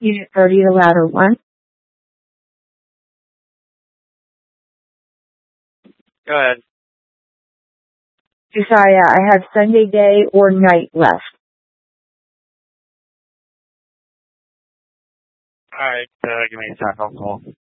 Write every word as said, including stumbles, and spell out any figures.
Unit thirty, the ladder one. Go ahead. Josiah, I have Sunday day or night left. Alright, uh, give me a second. I'll call.